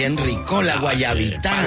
Bien rico la guayabita.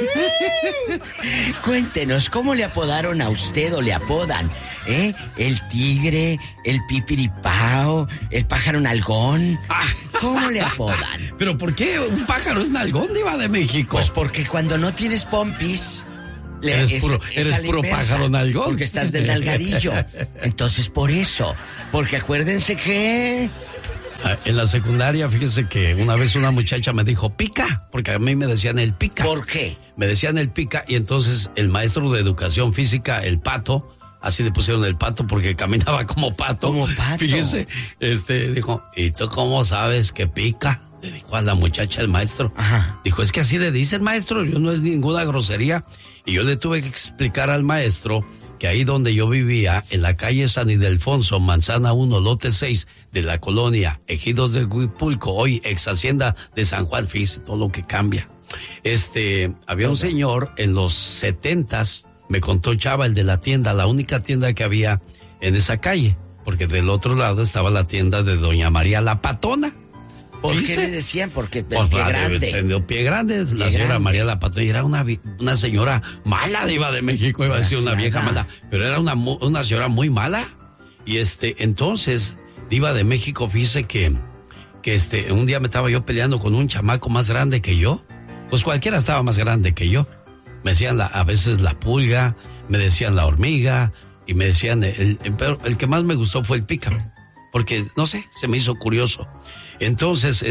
Cuéntenos, ¿cómo le apodaron a usted o le apodan? ¿El tigre, el pipiripao, el pájaro nalgón? ¿Cómo le apodan? ¿Pero por qué un pájaro es nalgón, Diva de México? Pues porque cuando no tienes pompis... Eres puro pájaro nalgón. Porque estás de nalgadillo. Entonces, por eso. Porque acuérdense que... En la secundaria, fíjese que una vez una muchacha me dijo pica, porque a mí me decían el pica. ¿Por qué? Me decían el pica y entonces el maestro de educación física, el pato, así le pusieron el pato porque caminaba como pato. Como pato. Fíjese, dijo, ¿y tú cómo sabes que pica? Le dijo a la muchacha el maestro. Ajá. Dijo, es que así le dice el maestro, yo no es ninguna grosería. Y yo le tuve que explicar al maestro que ahí donde yo vivía, en la calle San Ildefonso, Manzana 1, lote 6, de la colonia Ejidos de Huipulco, hoy ex hacienda de San Juan, fíjese todo lo que cambia. Había un señor en los 70s, me contó Chava, el de la tienda, la única tienda que había en esa calle, porque del otro lado estaba la tienda de Doña María la Patona. ¿Por qué le decían? Porque el pues pie grande. Pie grande, la señora María la Patona era una señora mala, Diva de México, iba a decir una vieja mala, pero era una señora muy mala. Y entonces, Diva de México, fíjese que un día me estaba yo peleando con un chamaco más grande que yo, pues cualquiera estaba más grande que yo. Me decían a veces la pulga, me decían la hormiga, y me decían, pero el que más me gustó fue el pícaro, porque, no sé, se me hizo curioso. Entonces,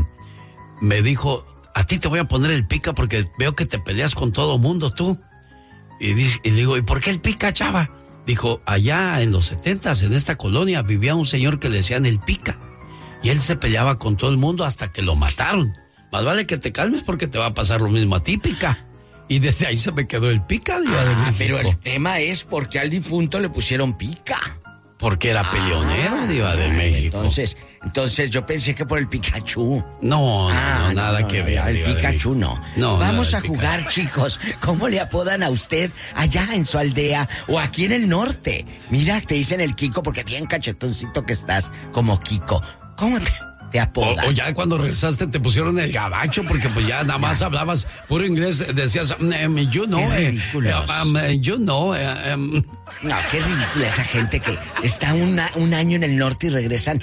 me dijo, a ti te voy a poner el pica porque veo que te peleas con todo mundo tú. Y le digo, ¿y por qué el pica, Chava? Dijo, allá en los 70s, en esta colonia, vivía un señor que le decían el pica. Y él se peleaba con todo el mundo hasta que lo mataron. Más vale que te calmes porque te va a pasar lo mismo a ti, pica. Y desde ahí se me quedó el pica, Diva de México. Pero el tema es porque al difunto le pusieron pica. Porque era peleonero, Diva de México. Entonces yo pensé que por el Pikachu. No, nada que ver. El Pikachu no. Vamos a jugar, chicos. ¿Cómo le apodan a usted allá en su aldea o aquí en el norte? Mira, te dicen el Kiko porque bien cachetoncito que estás, como Kiko. ¿Cómo te apodan? O ya cuando regresaste te pusieron el gabacho porque pues ya nada más hablabas puro inglés, decías, you know, you know. No, qué ridícula esa gente que está un año en el norte y regresan.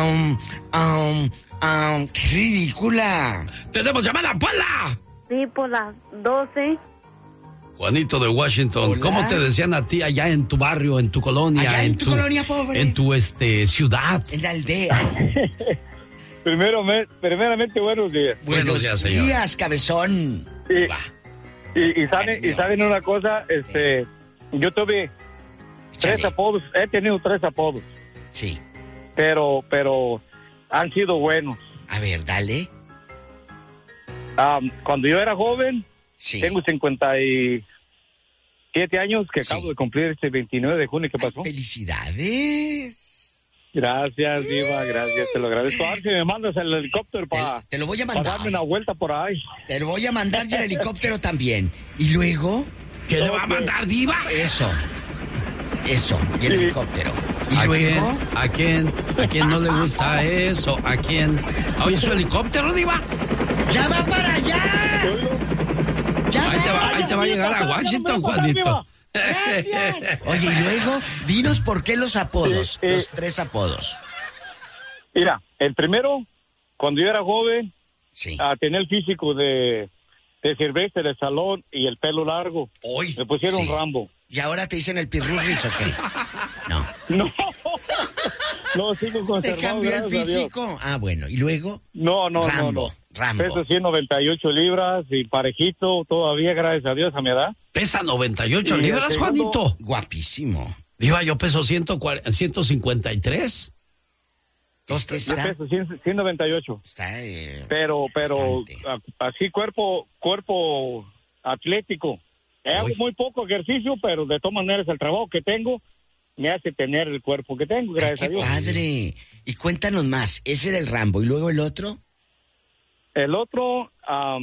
¡Qué ridícula! ¡Tenemos llamada, Paula! Sí, por las 12. Juanito de Washington, Hola. ¿Cómo te decían a ti allá en tu barrio, en tu colonia? Allá en tu colonia pobre. En tu ciudad. En la aldea. Primeramente, buenos días. Buenos días, señor. Días, cabezón. Y saben una cosa, yo tuve tres apodos, he tenido 3 apodos. Sí. Pero han sido buenos. A ver, dale. Cuando yo era joven, Sí. tengo 57 años que acabo de cumplir este 29 de junio. ¿Qué pasó? ¡Felicidades! Gracias, Diva, gracias, te lo agradezco. A ver si me mandas el helicóptero para te lo voy a mandar. darme una vuelta por ahí. Te lo voy a mandar y el helicóptero también. Y luego... ¿Qué le va a mandar, Diva? Eso, y el helicóptero. ¿Y ¿A luego? quién? ¿A quién no le gusta eso? ¿A quién? Oye, su helicóptero, Diva. ¡Ya va para allá! Ahí te va a llegar a Washington, Juanito. Gracias. Oye, y luego, dinos por qué los apodos, los 3 apodos. Mira, el primero, cuando yo era joven, Sí. tenía el físico de Silvestre de Salón y el pelo largo. Hoy. Me pusieron Sí. Rambo. ¿Y ahora te dicen el pirurris o qué? No. No, sigo ¿Te conservado, cambió el gracias a Dios. físico? Ah, bueno. ¿Y luego? No. Rambo. Peso 198 libras y parejito todavía, gracias a Dios, a mi edad. Pesa 98 Y el libras, segundo- Juanito. Guapísimo. Diva, yo peso 153. Es que Yo está... peso 198. Está... Pero bastante. así cuerpo atlético. Hago Uy. muy poco ejercicio, pero de todas maneras el trabajo que tengo me hace tener el cuerpo que tengo, Ay, gracias qué a Dios. padre. Y cuéntanos más. Ese era el Rambo. ¿Y luego el otro? El otro,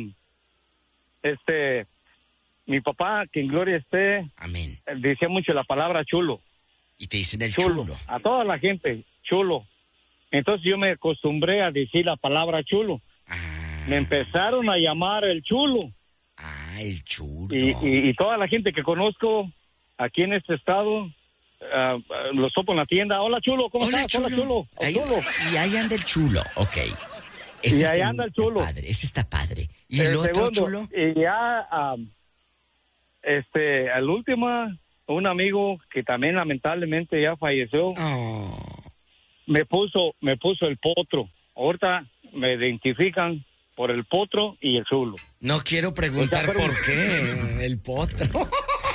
mi papá, que en gloria esté, Amén. decía mucho la palabra chulo. Y te dicen el chulo. A toda la gente, chulo. Entonces yo me acostumbré a decir la palabra chulo. me empezaron a llamar el Chulo. Ah, el Chulo. Y toda la gente que conozco aquí en este estado, los topo en la tienda. Hola, Chulo, ¿cómo estás? Chulo. Hola, Chulo. Chulo. Y ahí anda el Chulo, ok. Y ahí anda el Chulo. Ese está padre. ¿Y el otro, segundo, Chulo? Y ya, al último, un amigo que también lamentablemente ya falleció, me puso el Potro. Ahorita me identifican por el Potro y el Chulo. No quiero preguntar por qué el Potro.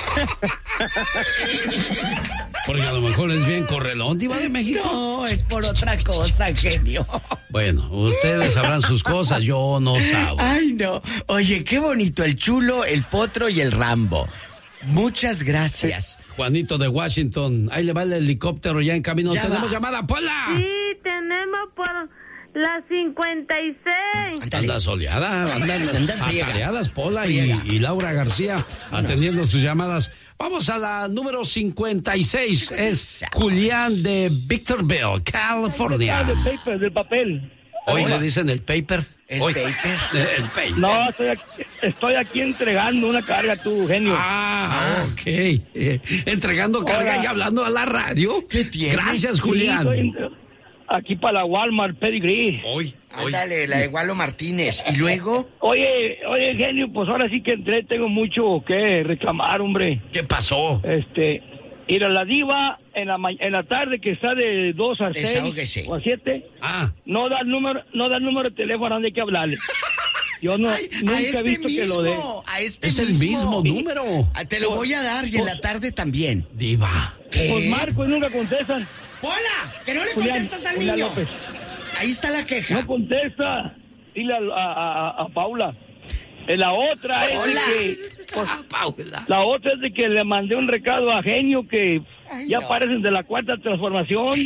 Porque a lo mejor es bien correlón, Diva de México. No, es por otra cosa, genio. Bueno, ustedes sabrán sus cosas, yo no sabo. Ay, no. Oye, qué bonito el Chulo, el Potro y el Rambo. Muchas gracias. Juanito de Washington, ahí le va el helicóptero ya en camino. ¿Tenemos llamada, Pola? Sí, tenemos por la 56. Anda soleada, andan atareadas Pola y Laura García atendiendo sus llamadas. Vamos a la número 56. Es Julián de Victorville, California. Del papel. Hoy le dicen el paper. El paper. El paper. No, estoy aquí entregando una carga, tu genio. Ok. Entregando carga y hablando a la radio. ¿Qué tiene? Gracias, Julián. Sí, aquí para la Walmart, Pedigree. Ándale, la de Gualo Martínez. ¿Y luego? Oye, genio, pues ahora sí que entré, tengo mucho que reclamar, hombre. ¿Qué pasó? Ir a la Diva en la tarde, que está de 2 a 6 o a 7. No da el número de teléfono donde hay que hablarle. Yo nunca he visto que lo dé. Es el mismo número. Te lo voy a dar y en la tarde también. Diva. Pues marco y nunca contestan. ¡Hola! ¡Que no le contestas al niño! López. Ahí está la queja. No contesta. Dile a Paula. La otra es de que... Paula. La otra es de que le mandé un recado a Genio que ya aparecen de la cuarta transformación.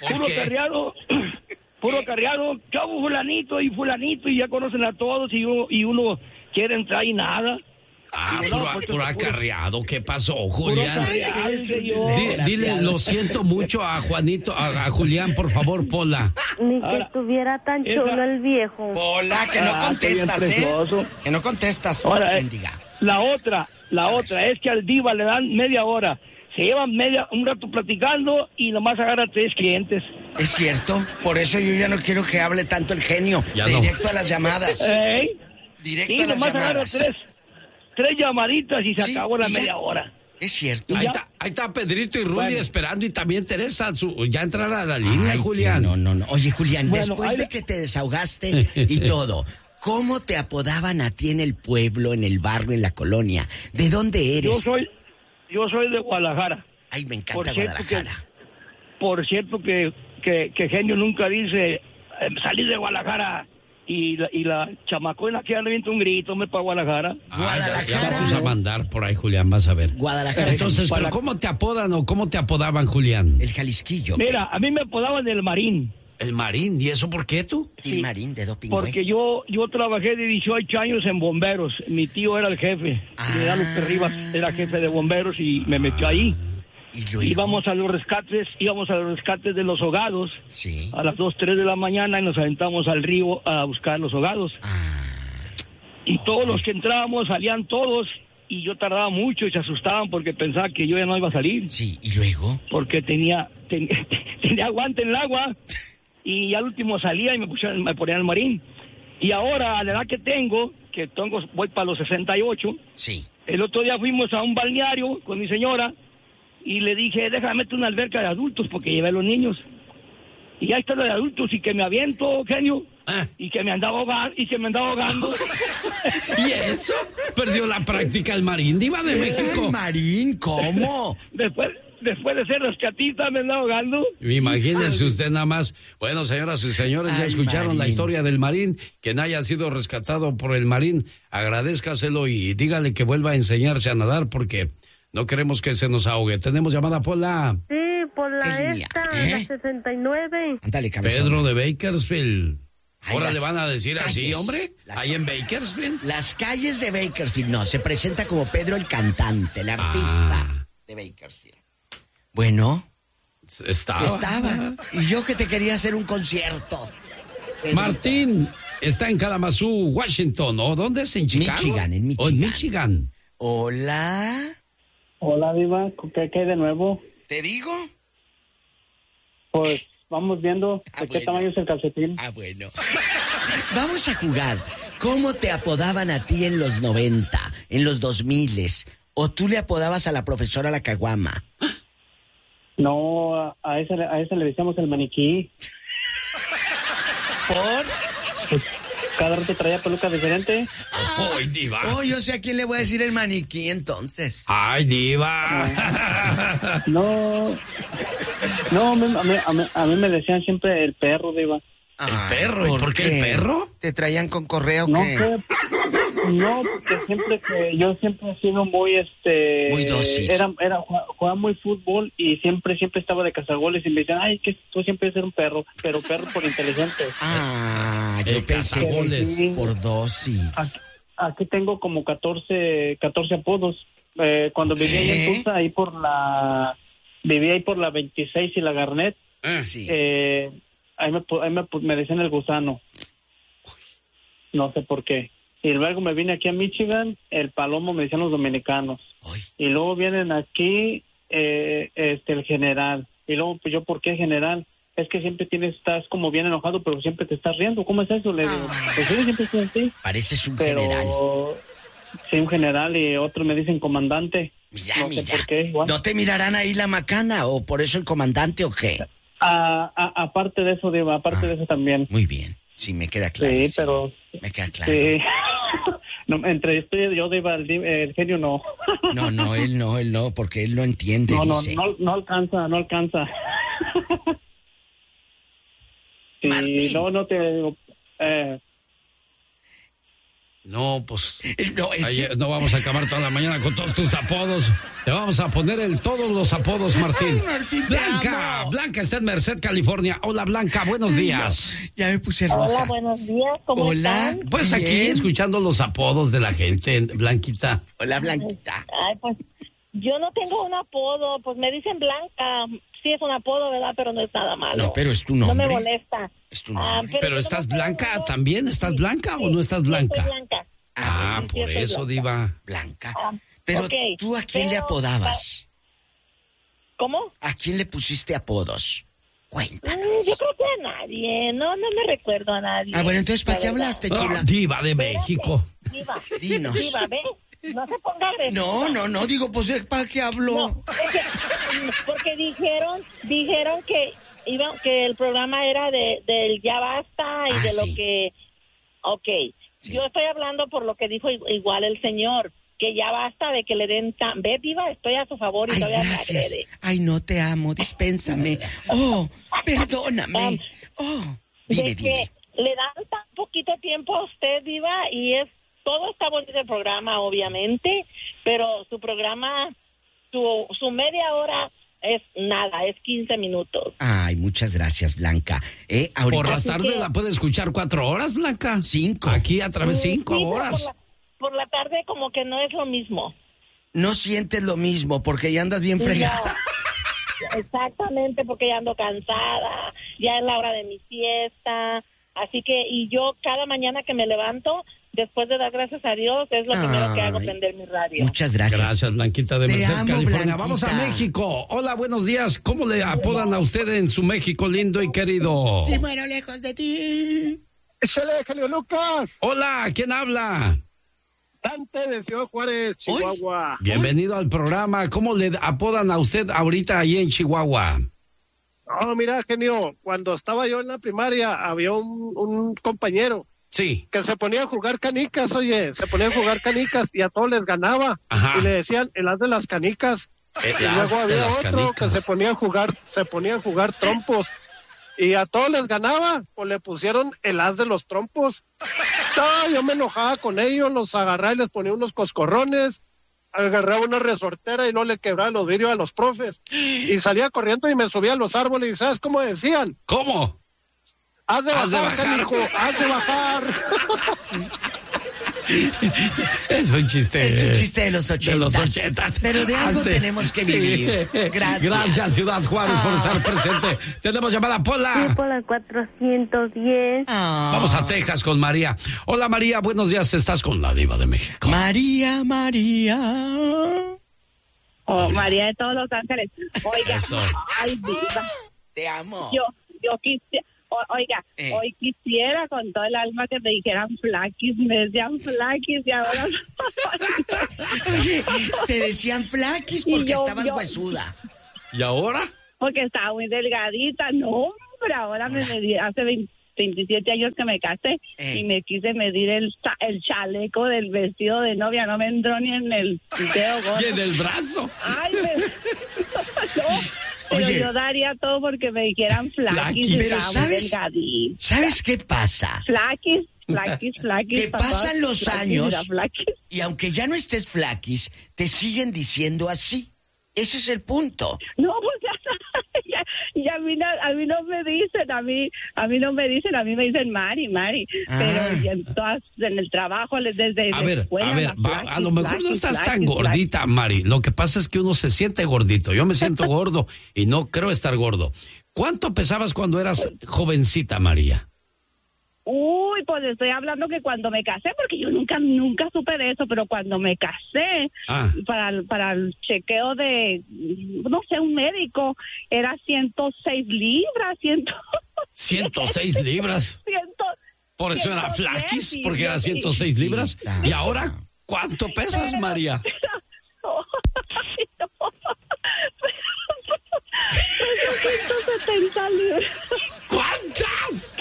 Puro carriado. Chavo, fulanito y ya conocen a todos y uno quiere entrar y nada. Puro acarreado. ¿Qué pasó, Julián? Dile, lo siento mucho a Juanito, a Julián, por favor, Pola. Ni que estuviera tan chulo el viejo. Pola, que no contestas, Que no contestas. Ahora, la otra es que al Diva le dan media hora. Se llevan un rato platicando y nomás agarra 3 clientes. Es cierto, por eso yo ya no quiero que hable tanto el genio. Directo a las llamadas. Directo a las nomás llamadas. Agarra 3 llamaditas y se acabó la media hora. Es cierto. Ahí está Pedrito y Rudy esperando y también Teresa ya entrar a la línea, Julián. No. Oye, Julián, después de que te desahogaste y todo, ¿cómo te apodaban a ti en el pueblo, en el barrio, en la colonia? ¿De dónde eres? Yo soy de Guadalajara. Ay, me encanta Guadalajara. Por cierto que Genio nunca dice salir de Guadalajara. Y la chamacona que avienta un grito, me para Guadalajara. Guadalajara. Ya vamos a mandar por ahí, Julián, vas a ver. Guadalajara. Entonces, ¿pero cómo te apodan o cómo te apodaban, Julián? El Jalisquillo. Mira, a mí me apodaban el Marín. ¿El Marín? ¿Y eso por qué tú? El Marín de Doping. Porque yo trabajé de 18 años en bomberos. Mi tío era el jefe. Lupe Rivas era jefe de bomberos y me metió ahí. ¿Y luego? Íbamos a los rescates de los ahogados. Sí. A las 2, 3 de la mañana y nos aventamos al río a buscar los ahogados. Y todos los que entrábamos salían todos y yo tardaba mucho y se asustaban porque pensaba que yo ya no iba a salir. Sí, ¿y luego? Porque tenía guante en el agua y al último salía y me ponían el Marín. Y ahora, a la edad que voy para los 68. Sí. El otro día fuimos a un balneario con mi señora y le dije, déjame meter una alberca de adultos porque llevé a los niños. Y ya está lo de adultos y que me aviento, Genio, y que me andaba ahogando. ¿Y eso? Perdió la práctica el Marín, Diva de México. ¿El Marín? ¿Cómo? Después de ser rescatista me andaba ahogando. Imagínense usted nada más. Bueno, señoras y señores, ya escucharon Marín. la historia del Marín. Quien haya sido rescatado por el Marín, agradézcaselo y dígale que vuelva a enseñarse a nadar porque no queremos que se nos ahogue. Tenemos llamada por la... Sí, por la la 69. Ándale, cabezón. Pedro de Bakersfield. Ahora Ay, le van a decir calles, así, hombre. Ahí en Bakersfield. Las calles de Bakersfield, no, se presenta como Pedro el cantante, el artista de Bakersfield. Bueno, Estaba. Y yo que te quería hacer un concierto. Martín, está en Kalamazoo, Washington, ¿o dónde es? ¿En Chicago? Michigan, en Michigan. ¿O en Michigan? Hola. Hola, Diva, ¿qué hay de nuevo? ¿Te digo? Pues vamos viendo de qué tamaño es el calcetín. Bueno. Vamos a jugar. ¿Cómo te apodaban a ti en los 90, en los 2000? ¿O tú le apodabas a la profesora la caguama? No, a esa le decíamos el maniquí. ¿Por? Pues, cada rato traía peluca diferente. ¡Ay, Diva! Oh, yo sé a quién le voy a decir el maniquí entonces. ¡Ay, Diva! No, a mí me decían siempre el perro, Diva. ¿El perro? ¿Y por qué el perro? ¿Te traían con correo o no, qué? No, porque yo siempre he sido muy muy dócil. Jugaba muy fútbol y siempre estaba de cazagoles y me decían, ay, que tú siempre eres un perro, pero perro por inteligente. Yo pensé por dócil. Aquí tengo como 14 apodos. Cuando vivía ahí en Tulsa, vivía ahí por la 26 y la Garnet. Sí. Ahí me decían el gusano. No sé por qué. Y luego me vine aquí a Michigan, el palomo me decían los dominicanos. Uy. Y luego vienen aquí el general. Y luego, pues yo, ¿por qué general? Es que siempre estás como bien enojado, pero siempre te estás riendo. ¿Cómo es eso? Le digo, pues yo siempre estoy así. Pareces un general. Sí, un general, y otros me dicen comandante. Mira. Sé por qué, igual. ¿No te mirarán ahí la macana o por eso el comandante o qué? Aparte de eso, Diva, de eso también. Muy bien, sí, me queda claro. Sí, pero... Me queda claro. Sí. No, entre yo, Diva, el genio no. No, él no, porque él no entiende, dice. No alcanza. Sí, Martín. no te digo... No, pues... No, no vamos a acabar toda la mañana con todos tus apodos. Te vamos a poner todos los apodos, Martín. Ay, Martín, Blanca está en Merced, California. Hola, Blanca, buenos días. No, ya me puse roja. Hola, buenos días, ¿cómo están? Pues aquí, bien. escuchando los apodos de la gente, Blanquita. Hola, Blanquita. Ay, pues yo no tengo un apodo, pues me dicen Blanca. Sí es un apodo, ¿verdad? Pero no es nada malo. No, pero es tu nombre. No me molesta. Es tu nombre. Pero ¿estás blanca también? ¿Estás blanca o no estás blanca? Sí, estoy blanca. Por eso, blanca. Diva. Blanca. Pero okay, ¿tú a quién le apodabas? ¿Cómo? ¿A quién le pusiste apodos? Cuéntanos. Yo creo que a nadie. No me recuerdo a nadie. Bueno, entonces, ¿para qué hablaste, chula? Diva de México. Diva. Dinos. Diva, ¿ve? No se ponga agresiva. No, digo, pues, ¿para qué habló? No, porque dijeron que el programa era del ya basta y de lo que... Ok, sí. Yo estoy hablando por lo que dijo igual el señor, que ya basta de que le den ve, Diva, estoy a su favor y todavía me agrede. Ay, no te amo, dispénsame. Oh, perdóname. Dime. Que le dan tan poquito tiempo a usted, Diva, y todo está bonito el programa, obviamente, pero su programa, su media hora es nada, es 15 minutos. Ay, muchas gracias, Blanca. Ahorita... Por la tarde la puede escuchar 4 horas, Blanca. 5. Aquí a través 5 horas. Por la tarde como que no es lo mismo. No sientes lo mismo porque ya andas bien fregada. No, exactamente, porque ya ando cansada, ya es la hora de mi siesta, así que, y yo cada mañana que me levanto, después de dar gracias a Dios, es lo primero que hago, prender mi radio. Muchas gracias. Gracias, Blanquita de Merced, California. Blanquita. Vamos a México. Hola, buenos días. ¿Cómo le apodan a usted en su México lindo y querido? Sí, bueno, lejos de ti. ¡Échale, genio Lucas! Hola, ¿quién habla? Dante de Ciudad Juárez, Chihuahua. Bienvenido al programa. ¿Cómo le apodan a usted ahorita ahí en Chihuahua? Oh, mira, genio, cuando estaba yo en la primaria, había un compañero. Sí. Que se ponía a jugar canicas, y a todos les ganaba. Ajá. Y le decían el as de las canicas. Y luego había otro que se ponía a jugar trompos. Y a todos les ganaba, pues le pusieron el as de los trompos. No, yo me enojaba con ellos, los agarraba y les ponía unos coscorrones, agarraba una resortera y no le quebraba los vidrios a los profes. Y salía corriendo y me subía a los árboles y ¿sabes cómo decían? ¿Cómo? Haz de bajar, canijo, haz de bajar. Es un chiste. Es un chiste de los 80. De los 80. Pero de algo tenemos que vivir. Gracias. Gracias, Ciudad Juárez, por estar presente. Tenemos llamada, Pola. Sí, Pola 410. Vamos a Texas con María. Hola, María, buenos días. Estás con la Diva de México. María. María de todos Los Ángeles. Oiga, Eso. ay, Diva. Te amo. Yo quisiera... Oiga, hoy quisiera con todo el alma que me dijeran flaquis, me decían flaquis y ahora... Oye, te decían flaquis porque estabas huesuda. ¿Y ahora? Porque estaba muy delgadita, no, hombre, ahora me medí, hace 27 años que me casé y me quise medir el chaleco del vestido de novia, no me entró ni en el dedo gordo. ¿Y en el brazo? Ay, no. Pero oye, yo daría todo porque me dijeran flaquis. Pero ¿sabes qué pasa? Flaquis. Que pasan los años y aunque ya no estés flaquis, te siguen diciendo así. Ese es el punto. No, pues ya a mí no me dicen, a mí me dicen Mari. Pero en el trabajo, desde la escuela... A lo mejor no estás tan gordita, Mari. Lo que pasa es que uno se siente gordito. Yo me siento gordo y no creo estar gordo. ¿Cuánto pesabas cuando eras jovencita, María? Uy, pues estoy hablando que cuando me casé, porque yo nunca supe de eso, pero cuando me casé, para el chequeo de, no sé, un médico, era 106 libras, 106 libras. Por eso era flaquis, porque era 106 libras. ¿Y ahora cuánto pesas, María? 170 libras. ¿Cuántas?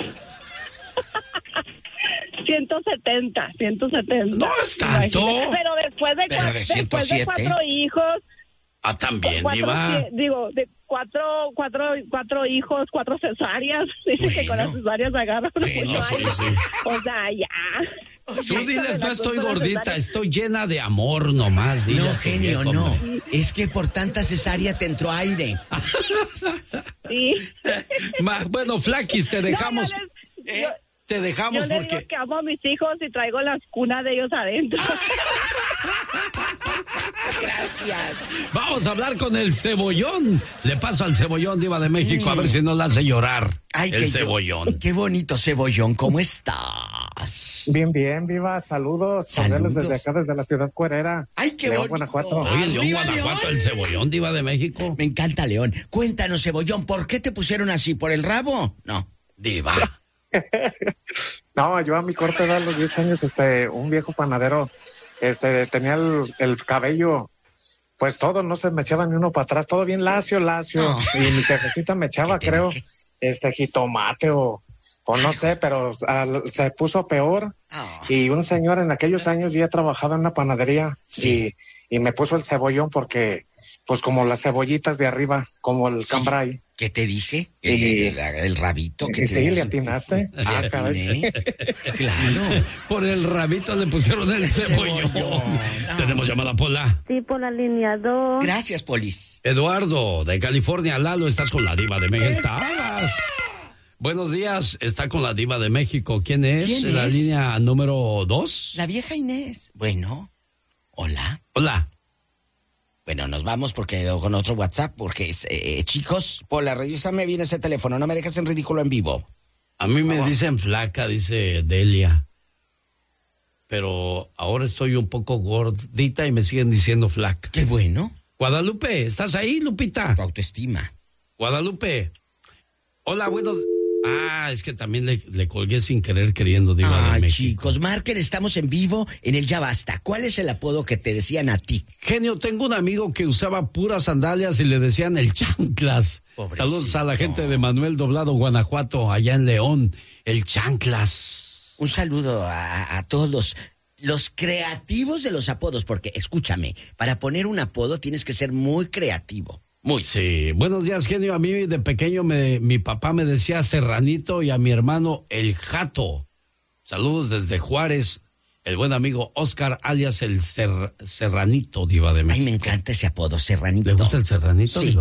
170. No es tanto. Pero después de 4 hijos. Ah, también, Diva. De cuatro hijos, 4 cesáreas. Dice que con las cesáreas agarran. Bueno, sí. O sea, ya. Tú diles, no estoy gordita, estoy llena de amor nomás. No, genio, no. Es que por tanta cesárea te entró aire. Sí. Bueno, flaquis, te dejamos. Te dejamos yo porque... Digo que amo a mis hijos y traigo las cunas de ellos adentro. Gracias. Vamos a hablar con el Cebollón. Le paso al Cebollón, Diva de México, a ver si nos la hace llorar. Ay, el Cebollón. Qué bonito, Cebollón, ¿cómo estás? Bien, Diva, saludos. Desde acá, desde la ciudad cuerera. Ay, qué León, bonito. Guanajuato. Oye, León, Guanajuato, el Cebollón, Diva de México. Me encanta, León. Cuéntanos, Cebollón, ¿por qué te pusieron así? ¿Por el rabo? No. Diva. No, yo a mi corta edad, a los 10 años, un viejo panadero, tenía el cabello, pues todo, no se me echaba ni uno para atrás, todo bien lacio. Oh. Y mi jefecita me echaba, creo, jitomate o no sé, pero se puso peor. Oh. Y un señor en aquellos años ya trabajaba en una panadería, sí. y me puso el Cebollón porque, pues como las cebollitas de arriba, como el cambray. ¿Qué te dije? El rabito. Que sí, le atinaste. Claro. Por el rabito le pusieron el Cebollón. Tenemos llamada, Pola. Sí, por la línea 2. Gracias, Polis. Eduardo, de California. Lalo, estás con la Diva de México. Estabas. Buenos días, está con la Diva de México. ¿Quién es? ¿Quién es? La línea número 2. La vieja Inés. Bueno, hola. Bueno, nos vamos porque con otro WhatsApp, porque chicos, Pola, revísame bien ese teléfono, no me dejes en ridículo en vivo. A mí me dicen flaca, dice Delia. Pero ahora estoy un poco gordita y me siguen diciendo flaca. Qué bueno. Guadalupe, ¿estás ahí, Lupita? Tu autoestima. Guadalupe. Hola, buenos... es que también le colgué sin querer queriendo, Diva de México. Chicos, marquen, estamos en vivo en el Ya Basta. ¿Cuál es el apodo que te decían a ti? Genio, tengo un amigo que usaba puras sandalias y le decían el chanclas. Pobrecito. Saludos a la gente de Manuel Doblado, Guanajuato, allá en León, el chanclas. Un saludo a todos los creativos de los apodos, porque escúchame, para poner un apodo tienes que ser muy creativo. Muy. Sí, buenos días, genio. A mí de pequeño mi papá me decía Serranito y a mi hermano El Jato. Saludos desde Juárez, el buen amigo Oscar, alias el Serranito, Diva de México. Ay, me encanta ese apodo, Serranito. ¿Le gusta el Serranito, sí, Diva?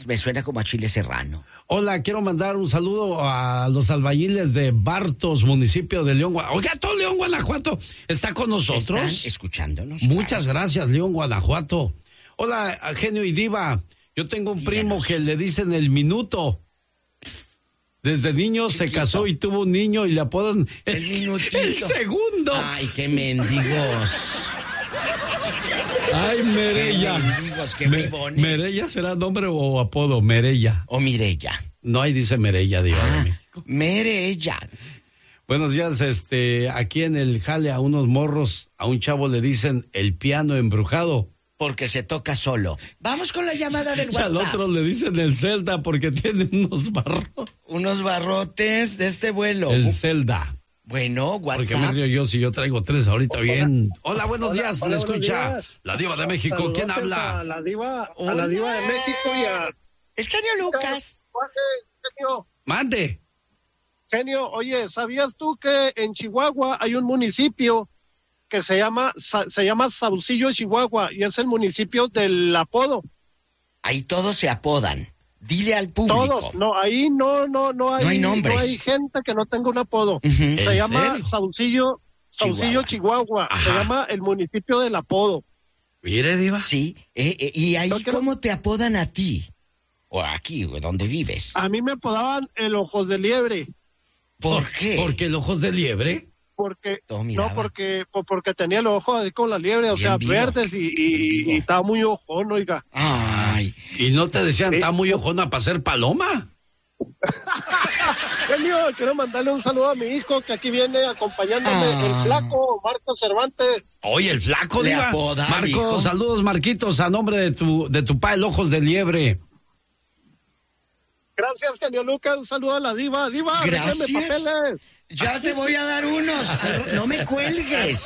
Me suena como a chile serrano. Hola, quiero mandar un saludo a los albañiles de Bartos, municipio de León, Guanajuato. Oiga, todo León, Guanajuato está con nosotros. Están escuchándonos. Muchas gracias, León, Guanajuato. Hola, Genio y Diva. Yo tengo un primo que le dicen el minuto. Desde niño se casó y tuvo un niño y le apodan el minutito. El segundo. Ay, qué mendigos. Ay, Merella. Qué bribones. ¿Merella será nombre o apodo? Merella. O Mirella. No, ahí dice Merella, Diva de México. Merella. Buenos días, aquí en el jale a unos morros, a un chavo le dicen el piano embrujado. Porque se toca solo. Vamos con la llamada del WhatsApp. Al otro le dicen el Zelda porque tiene unos barrotes de este vuelo. El Zelda. Bueno, WhatsApp. Porque me río yo si yo traigo 3 ahorita. Hola. Bien. Hola, buenos días. Le escucha días. La Diva de México. Saludotes. ¿Quién habla? A la Diva de México y a... El Genio Lucas. Genio. Mande. Genio, oye, ¿sabías tú que en Chihuahua hay un municipio que se llama Saucillo, Chihuahua, y es el municipio del apodo? Ahí todos se apodan. Dile al público. Todos, no, ahí no hay nombres. No hay gente que no tenga un apodo. Se llama Saucillo, Chihuahua. Ajá. Se llama el municipio del apodo. Mire, Diva. Sí, y ahí ¿cómo te apodan a ti? O aquí, donde vives. A mí me apodaban el Ojos de Liebre. ¿Por qué? ¿Porque el Ojos de Liebre? Porque tenía los ojos así con la liebre, o sea, verdes y estaba muy ojón, oiga. Ay, ¿y no te decían, está muy ojona para ser paloma? Genio, quiero mandarle un saludo a mi hijo que aquí viene acompañándome, el flaco Marco Cervantes. Oye, el flaco, Diva. Marco, hijo. Saludos, Marquitos, a nombre de tu pa, el Ojos de Liebre. Gracias, Genio Lucas, un saludo a la Diva. Diva, déjame papeles. Ya te voy a dar unos. No me cuelgues.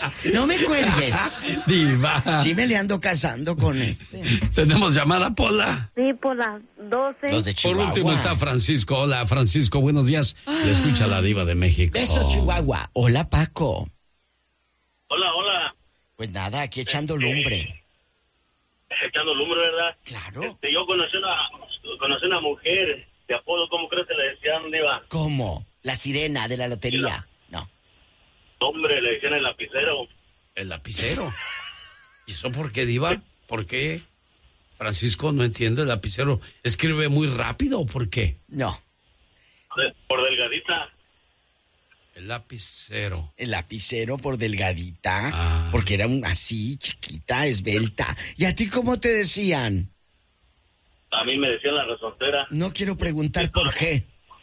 Diva. Sí me le ando casando con Tenemos llamada, Pola. Sí, por las 12. Los de Chihuahua. Por último está Francisco. Hola, Francisco, buenos días. Le escucha la Diva de México. Besos, Chihuahua. Hola, Paco. Hola. Pues nada, aquí echando lumbre. Echando lumbre, ¿verdad? Claro. Yo conocí una mujer de apodo, ¿cómo crees que le decían, Diva? ¿Cómo? La sirena de la lotería. No. Hombre, le decían el lapicero. ¿El lapicero? ¿Y eso por qué, Diva? ¿Por qué? Francisco, no entiendo, el lapicero escribe muy rápido, ¿o por qué? No. Por delgadita. El lapicero. El lapicero por delgadita, porque era así, chiquita, esbelta. ¿Y a ti cómo te decían? A mí me decían la resortera. No quiero preguntar por qué.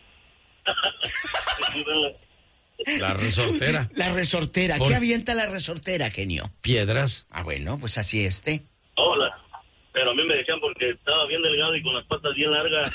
La resortera. La resortera. ¿Qué avienta la resortera, Genio? Piedras. Bueno, pues así Hola. Pero a mí me decían porque estaba bien delgado y con las patas bien largas.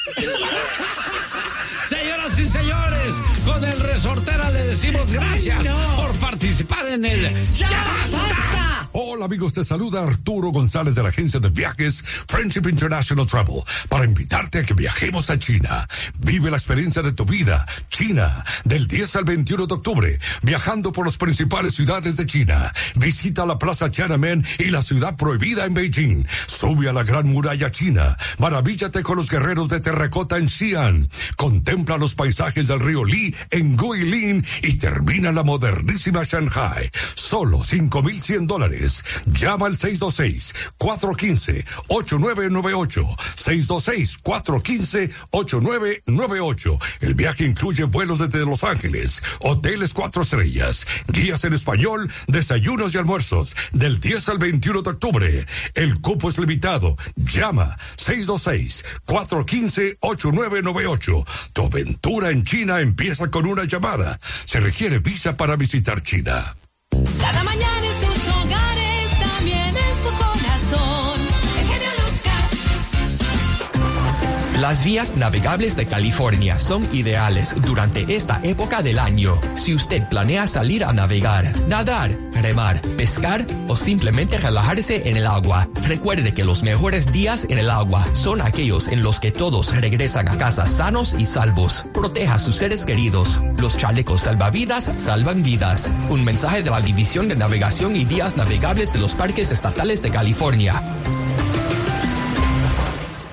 Señoras y señores, con el resortera le decimos gracias por participar en el ¡Ya Basta! Hola amigos, te saluda Arturo González de la agencia de viajes Friendship International Travel para invitarte a que viajemos a China. Vive la experiencia de tu vida. China, del 10 al 21 de octubre, viajando por las principales ciudades de China. Visita la Plaza Tiananmen y la ciudad prohibida en Beijing. Sube a la Gran Muralla China. Maravíllate con los guerreros de terracota en Xi'an. Contempla los paisajes del río Li en Guilin y termina la modernísima Shanghai. Solo $5,100. Llama al 626-415-8998. 626-415-8998. El viaje incluye vuelos desde Los Ángeles, hoteles 4 estrellas, guías en español, desayunos y almuerzos, del 10 al 21 de octubre. El cupo es limitado. Llama 626-415-8998. Tu aventura en China empieza con una llamada. Se requiere visa para visitar China. Cada mañana en sus hogares, también en su corazón. El genio Lucas. Las vías navegables de California son ideales durante esta época del año. Si usted planea salir a navegar, nadar, remar, pescar o simplemente relajarse en el agua, recuerde que los mejores días en el agua son aquellos en los que todos regresan a casa sanos y salvos. Proteja a sus seres queridos. Los chalecos salvavidas salvan vidas. Un mensaje de la División de Navegación y Vías Navegables de los Parques Estatales de California.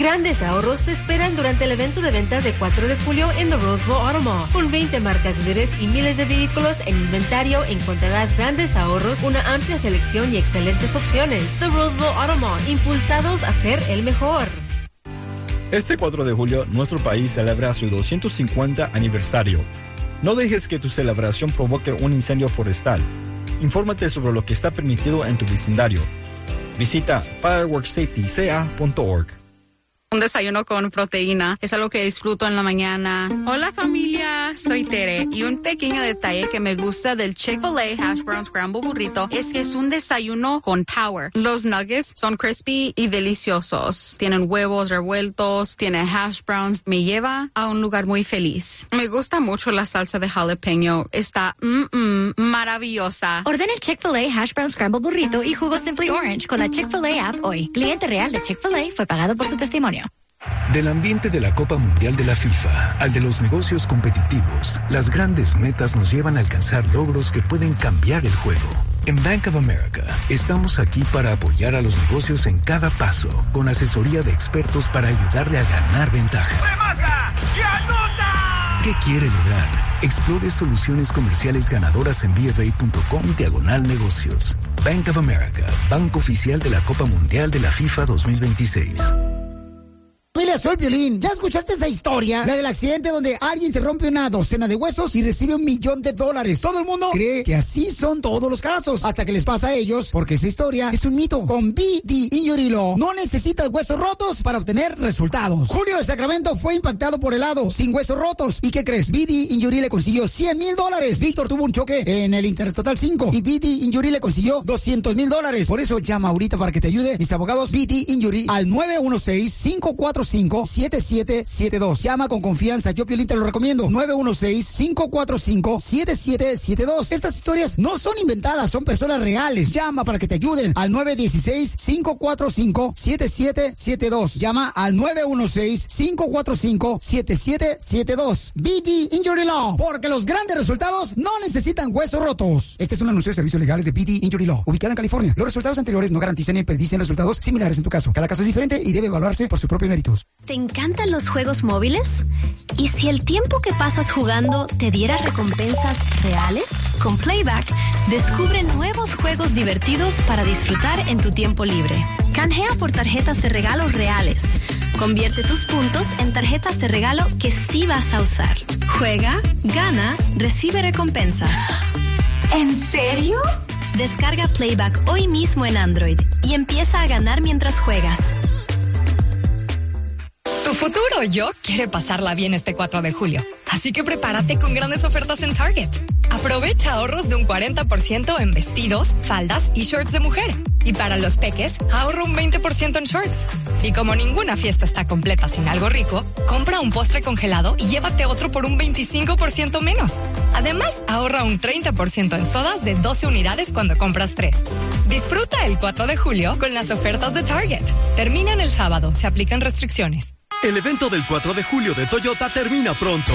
Grandes ahorros te esperan durante el evento de ventas de 4 de julio en The Rose Bowl Auto Mall. Con 20 marcas líderes y miles de vehículos en inventario, encontrarás grandes ahorros, una amplia selección y excelentes opciones. The Rose Bowl Auto Mall, impulsados a ser el mejor. Este 4 de julio, nuestro país celebra su 250 aniversario. No dejes que tu celebración provoque un incendio forestal. Infórmate sobre lo que está permitido en tu vecindario. Visita fireworkssafetyca.org. Un desayuno con proteína es algo que disfruto en la mañana. Hola familia, soy Tere y un pequeño detalle que me gusta del Chick-fil-A Hash Brown Scramble Burrito es que es un desayuno con power. Los nuggets son crispy y deliciosos. Tienen huevos revueltos, tiene hash browns. Me lleva a un lugar muy feliz. Me gusta mucho la salsa de jalapeño. Está maravillosa. Ordena el Chick-fil-A Hash Brown Scramble Burrito y jugo Simply Orange con la Chick-fil-A app hoy. Cliente real de Chick-fil-A fue pagado por su testimonio. Del ambiente de la Copa Mundial de la FIFA al de los negocios competitivos, las grandes metas nos llevan a alcanzar logros que pueden cambiar el juego. En Bank of America, estamos aquí para apoyar a los negocios en cada paso, con asesoría de expertos para ayudarle a ganar ventaja. ¡Remata! ¡Y anota! ¿Qué quiere lograr? Explore soluciones comerciales ganadoras en bfa.com/negocios. Bank of America, banco oficial de la Copa Mundial de la FIFA 2026. Familia, soy Piolín. ¿Ya escuchaste esa historia? La del accidente donde alguien se rompe una docena de huesos y recibe $1 millón. Todo el mundo cree que así son todos los casos, hasta que les pasa a ellos, porque esa historia es un mito. Con BD Injury Law no necesitas huesos rotos para obtener resultados. Julio de Sacramento fue impactado por helado, sin huesos rotos. ¿Y qué crees? BD Injury le consiguió $100,000. Víctor tuvo un choque en el Interestatal 5 y BD Injury le consiguió $200,000. Por eso llama ahorita para que te ayude mis abogados BD Injury al 916-545-7772. Llama con confianza, yo Piolín te lo recomiendo. 916-545-7772. Estas historias no son inventadas, son personas reales. Llama para que te ayuden al 916-545-7772. Llama al 916-545-7772. BD Injury Law, porque los grandes resultados no necesitan huesos rotos. Este es un anuncio de servicios legales de BD Injury Law, ubicada en California. Los resultados anteriores no garantizan ni predicen resultados similares en tu caso. Cada caso es diferente y debe evaluarse por su propio méritos. ¿Te encantan los juegos móviles? ¿Y si el tiempo que pasas jugando te diera recompensas reales? Con Playback, descubre nuevos juegos divertidos para disfrutar en tu tiempo libre. Canjea por tarjetas de regalos reales. Convierte tus puntos en tarjetas de regalo que sí vas a usar. Juega, gana, recibe recompensas. ¿En serio? Descarga Playback hoy mismo en Android y empieza a ganar mientras juegas. Tu futuro yo quiere pasarla bien este 4 de julio. Así que prepárate con grandes ofertas en Target. Aprovecha ahorros de un 40% en vestidos, faldas y shorts de mujer. Y para los peques, ahorra un 20% en shorts. Y como ninguna fiesta está completa sin algo rico, compra un postre congelado y llévate otro por un 25% menos. Además, ahorra un 30% en sodas de 12 unidades cuando compras 3. Disfruta el 4 de julio con las ofertas de Target. Terminan el sábado, se aplican restricciones. El evento del 4 de julio de Toyota termina pronto.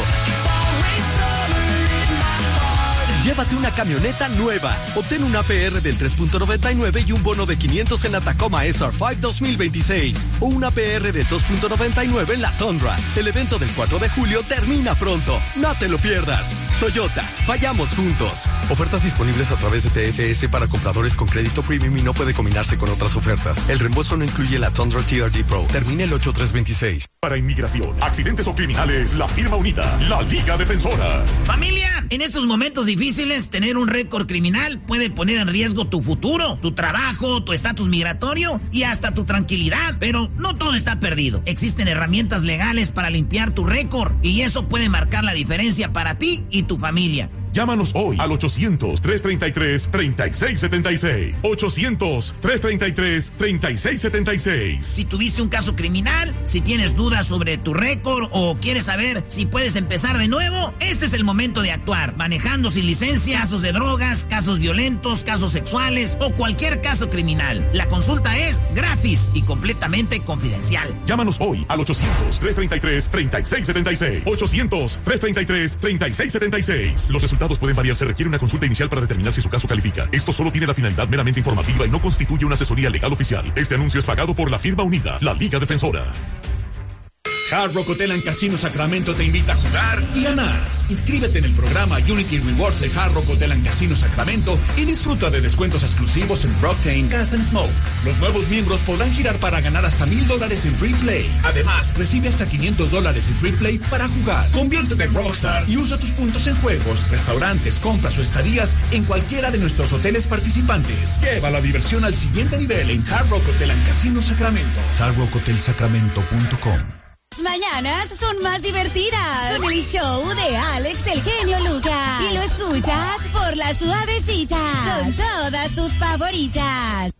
Llévate una camioneta nueva. Obtén un APR del 3.99 y un bono de 500 en la Tacoma SR5 2026. O un APR del 2.99 en la Tundra. El evento del 4 de julio termina pronto. No te lo pierdas. Toyota, vayamos juntos. Ofertas disponibles a través de TFS para compradores con crédito premium y no puede combinarse con otras ofertas. El reembolso no incluye la Tundra TRD Pro. Termina el 8326. Para inmigración, accidentes o criminales, la firma unida, la Liga Defensora. Familia, en estos momentos difíciles, tener un récord criminal puede poner en riesgo tu futuro, tu trabajo, tu estatus migratorio y hasta tu tranquilidad. Pero no todo está perdido. Existen herramientas legales para limpiar tu récord y eso puede marcar la diferencia para ti y tu familia. Llámanos hoy al 800-333-3676. 800-333-3676. Si tuviste un caso criminal, si tienes dudas sobre tu récord o quieres saber si puedes empezar de nuevo, este es el momento de actuar. Manejando sin licencia, casos de drogas, casos violentos, casos sexuales o cualquier caso criminal. La consulta es gratis y completamente confidencial. Llámanos hoy al 800-333-3676. 800-333-3676. Los resultados pueden variar. Se requiere una consulta inicial para determinar si su caso califica. Esto solo tiene la finalidad meramente informativa y no constituye una asesoría legal oficial. Este anuncio es pagado por la firma unida, la Liga Defensora. Hard Rock Hotel and Casino Sacramento te invita a jugar y ganar. Inscríbete en el programa Unity Rewards de Hard Rock Hotel and Casino Sacramento y disfruta de descuentos exclusivos en Rocktain, Gas and Smoke. Los nuevos miembros podrán girar para ganar hasta $1,000 en Free Play. Además, recibe hasta $500 en Free Play para jugar. Conviértete en Rockstar y usa tus puntos en juegos, restaurantes, compras o estadías en cualquiera de nuestros hoteles participantes. Lleva la diversión al siguiente nivel en Hard Rock Hotel and Casino Sacramento. HardRockHotelSacramento.com. Mañanas son más divertidas con el show de Alex el Genio Lucas. Y lo escuchas por La Suavecita con todas tus favoritas.